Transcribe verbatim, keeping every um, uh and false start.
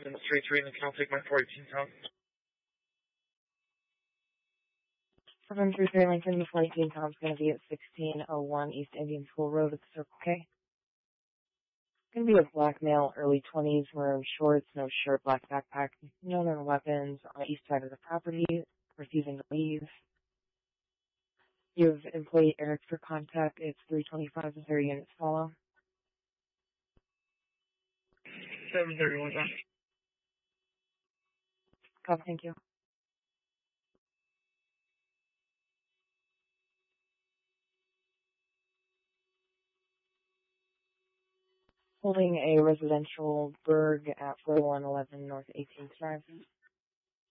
seven three three, and then can I take my four eighteen pounds? seven three three Lincoln, the four eighteen pounds going to be at sixteen oh one East Indian School Road at the Circle K. Going to be a black male, early twenties, wearing shorts, no shirt, black backpack, no known weapons, on the east side of the property, refusing to leave. You have employee Eric for contact. It's three twenty-five and thirty units follow. seven thirty-one, John. Copy, thank you. Holding a residential Berg at forty-one eleven North eighteenth Drive.